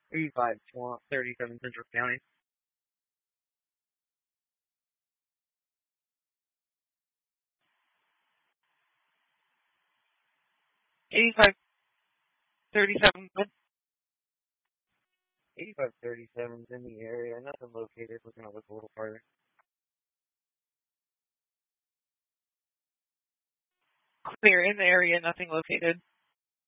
3537 Central County. 8537. 8537's in the area. Nothing located. We're going to look a little farther. Clear in the area, nothing located.